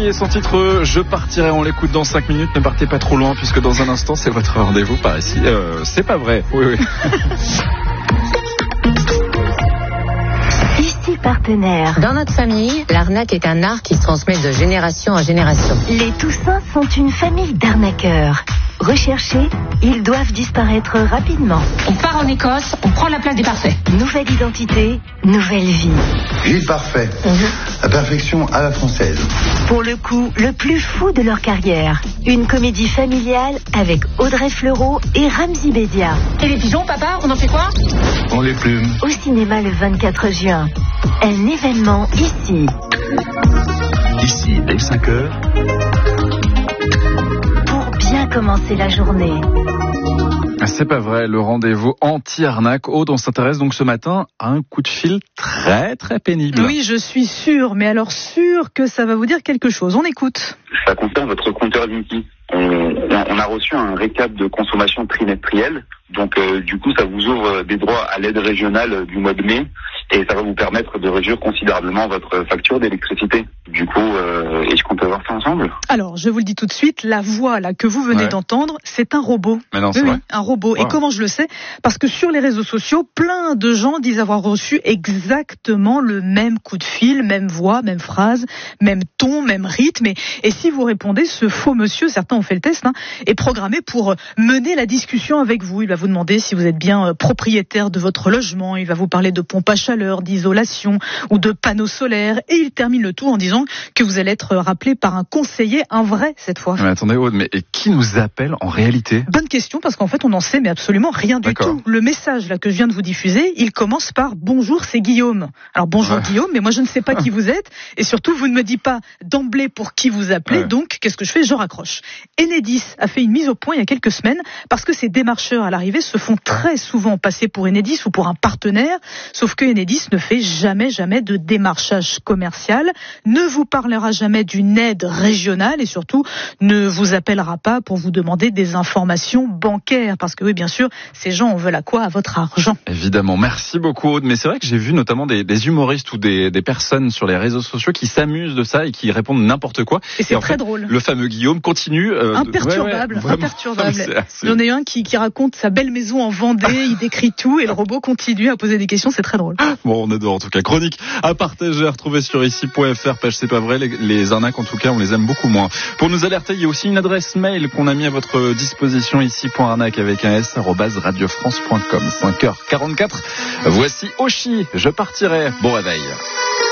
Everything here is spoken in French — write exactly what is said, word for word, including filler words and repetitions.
et son titre Je partirai, on l'écoute dans cinq minutes. Ne partez pas trop loin puisque dans un instant c'est votre rendez-vous par ici. Euh, c'est pas vrai. Oui, oui. Ici Partenaire. Dans notre famille, l'arnaque est un art qui se transmet de génération en génération. Les Toussins sont une famille d'arnaqueurs. Recherchés, ils doivent disparaître rapidement. On part en Écosse, on prend la place des parfaits. Nouvelle identité, nouvelle vie. Gilles Parfait, mmh. La perfection à la française. Pour le coup, le plus fou de leur carrière. Une comédie familiale avec Audrey Fleurot et Ramzy Bédia. Et les pigeons, papa, on en fait quoi? On les plume. Au cinéma le vingt-quatre juin. Un événement ici. Ici, dès cinq heures. Bien commencer la journée. C'est pas vrai, le rendez-vous anti-arnaque. Aude, on s'intéresse donc ce matin à un coup de fil très très pénible. Oui, je suis sûre, mais alors sûre que ça va vous dire quelque chose. On écoute. Ça concerne votre compteur Linky. On, on, on a reçu un récap de consommation trimestrielle. Donc euh, du coup, ça vous ouvre des droits à l'aide régionale du mois de mai et ça va vous permettre de réduire considérablement votre facture d'électricité. Du coup, euh, est-ce qu'on peut voir ça ensemble? Alors, je vous le dis tout de suite, la voix là que vous venez ouais. d'entendre, c'est un robot. Mais non, c'est oui, vrai. un robot. Wow. Et comment je le sais? Parce que sur les réseaux sociaux, plein de gens disent avoir reçu exactement le même coup de fil, même voix, même phrase, même ton, même rythme. Et, et si vous répondez, ce faux monsieur, certains ont fait le test, hein, est programmé pour mener la discussion avec vous. Il va vous demander si vous êtes bien propriétaire de votre logement. Il va vous parler de pompe à chaleur, d'isolation ou de panneaux solaires. Et il termine le tout en disant que vous allez être rappelé par un conseiller, un vrai cette fois. Mais attendez Aude, mais et qui nous appelle en réalité? Bonne question, parce qu'en fait on n'en sait mais absolument rien du D'accord. tout. Le message là que je viens de vous diffuser, il commence par bonjour, c'est Guillaume. Alors bonjour ouais. Guillaume, mais moi je ne sais pas qui vous êtes et surtout vous ne me dites pas d'emblée pour qui vous appelez. Ouais. Donc qu'est-ce que je fais? Je raccroche. Enedis a fait une mise au point il y a quelques semaines parce que ces démarcheurs à l'arrivée se font très souvent passer pour Enedis ou pour un partenaire, sauf que Enedis ne fait jamais jamais de démarchage commercial, ne vous parlera jamais d'une aide régionale et surtout ne vous appellera pas pour vous demander des informations bancaires parce que oui bien sûr ces gens en veulent à quoi? À votre argent. Évidemment, merci beaucoup Aude, mais c'est vrai que j'ai vu notamment des, des humoristes ou des, des personnes sur les réseaux sociaux qui s'amusent de ça et qui répondent n'importe quoi. Et c'est et très fait, drôle. Le fameux Guillaume continue euh, imperturbable, ouais, ouais, imperturbable. Assez... J'en ai un qui, qui raconte sa belle maison en Vendée, il décrit tout et le robot continue à poser des questions, c'est très drôle. Bon, on adore en tout cas. Chronique à partager, à retrouver sur ici point f r, page C'est pas vrai, les, les arnaques en tout cas on les aime beaucoup moins. Pour nous alerter, il y a aussi une adresse mail qu'on a mis à votre disposition ici point arnaque avec un s arobase radiofrance point com. cinq heures quarante-quatre. Voici Oshi, je partirai. Bon réveil.